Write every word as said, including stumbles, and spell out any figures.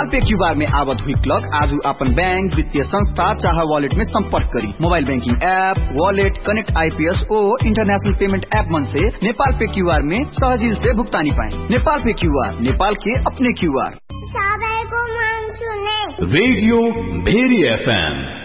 नेपाल पे QR में आवत हुई क्लॉक आज अपन बैंक वित्तीय संस्था चाहे वॉलेट में संपर्क करी। Mobile banking app, wallet, connect IPS ओ इंटरनेशनल पेमेंट ऐप मन से नेपाल पे क्यूआर में सहजिल से भुगतानी पाए। नेपाल पे क्यूआर, नेपाल के अपने क्यूआर। रेडियो भेरी एफएम।